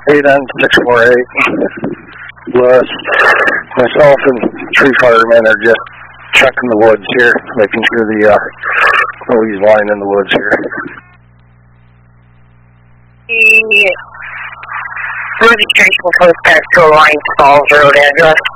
89648. West. Myself and 3 firemen are just checking the woods here, making sure the nobody's lying in the woods here. The registration post has to Alliance Falls Road address.